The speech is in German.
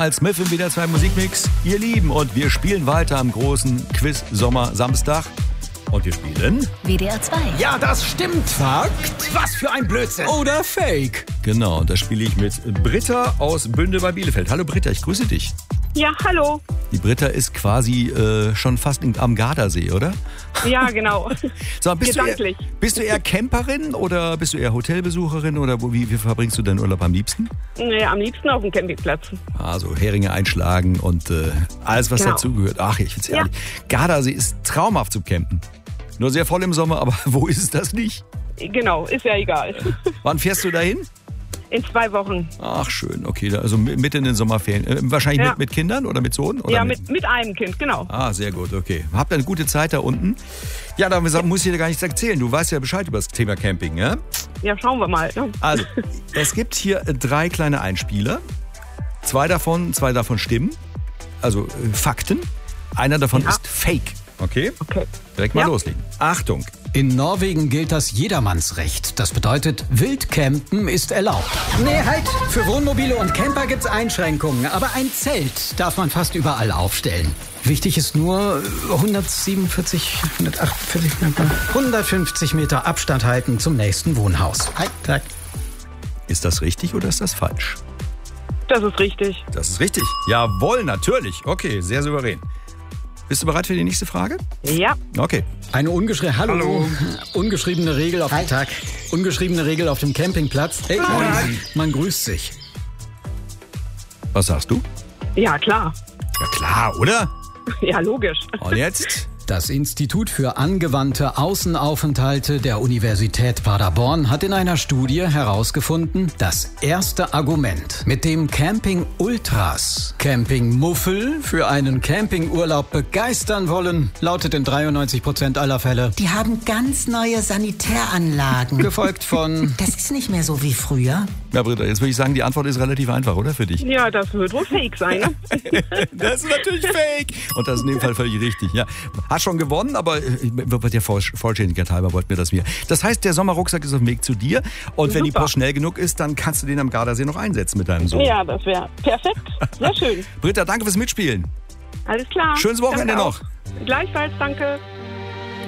Miles Smith im WDR 2 Musikmix. Ihr Lieben, und wir spielen weiter am großen Quiz Sommer Samstag. Und wir spielen WDR 2. Ja, das stimmt. Fakt Was für ein Blödsinn. oder Fake. Genau, und da spiele ich mit Britta aus Bünde bei Bielefeld. Hallo Britta, ich grüße dich. Ja, hallo. Die Britta ist quasi schon fast am Gardasee, oder? Ja, genau. So, Gedanklich. Bist du eher Camperin oder bist du eher Hotelbesucherin oder wie verbringst du deinen Urlaub am liebsten? Nee, am liebsten auf dem Campingplatz. Also Heringe einschlagen und alles, was Genau. dazugehört. Ach, ich find's Ja. ehrlich. Gardasee ist traumhaft zu campen. Nur sehr voll im Sommer, aber wo ist es das nicht? Genau, ist ja egal. Wann fährst du dahin? In 2 Wochen. Ach, schön. Okay, also mitten in den Sommerferien. Wahrscheinlich Ja. mit Kindern oder mit Sohn? Oder Ja, mit einem Kind, genau. Ah, sehr gut, okay. Habt ihr eine gute Zeit da unten? Ja, da muss ich dir gar nichts erzählen. Du weißt ja Bescheid über das Thema Camping, ja? Ja, schauen wir mal. Ne? Also, es gibt hier 3 kleine Einspieler. Zwei davon stimmen. Also Fakten. Einer davon ist Fake. Okay? Okay. Direkt mal Ja. loslegen. Achtung. In Norwegen gilt das Jedermannsrecht. Das bedeutet, Wildcampen ist erlaubt. Nee, halt! Für Wohnmobile und Camper gibt's Einschränkungen. Aber ein Zelt darf man fast überall aufstellen. Wichtig ist nur 150 Meter Abstand halten zum nächsten Wohnhaus. Tack. Ist das richtig oder ist das falsch? Das ist richtig. Das ist richtig. Jawohl, natürlich. Okay, sehr souverän. Bist du bereit für die nächste Frage? Ja. Okay. Eine ungeschriebene Regel auf dem Tag. Ungeschriebene Regel auf dem Campingplatz. Hey, man grüßt sich. Was sagst du? Ja, klar. Ja klar, oder? Ja, logisch. Und jetzt? Das Institut für angewandte Außenaufenthalte der Universität Paderborn hat in einer Studie herausgefunden, das erste Argument, mit dem Camping-Ultras Camping-Muffel für einen Campingurlaub begeistern wollen, lautet in 93% aller Fälle, Die haben ganz neue Sanitäranlagen. gefolgt von... Das ist nicht mehr so wie früher. Ja, Britta, jetzt würde ich sagen, die Antwort ist relativ einfach, oder? Für dich. Ja, das wird wohl fake sein, ne? Das ist natürlich fake. Und das ist in dem Fall völlig richtig. Ja. Hat schon gewonnen, aber der Vollständigkeit halber wollten wir das wieder. Das heißt, der Sommerrucksack ist auf dem Weg zu dir. Und wenn die Super. Post schnell genug ist, dann kannst du den am Gardasee noch einsetzen mit deinem Sohn. Ja, das wäre perfekt. Sehr schön. Britta, danke fürs Mitspielen. Alles klar. Schönes Wochenende Danke noch. auch. Gleichfalls, danke.